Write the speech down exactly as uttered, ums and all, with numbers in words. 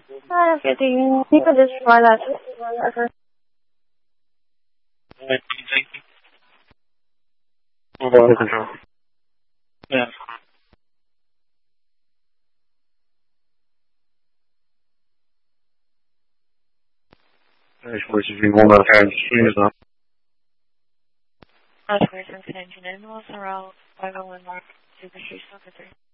Uh, okay, you, you can just try that. Thank you. Move on to control. Yeah. Forces being one out of hand, swing is up. Oscar, Engine, and also around five oh one Mark, Super Street, Soccer three.